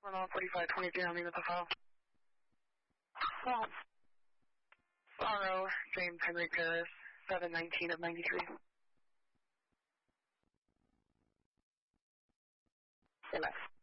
4523 on me with the file. Sorrow, James Henry Paris, 719 of 93. Say less.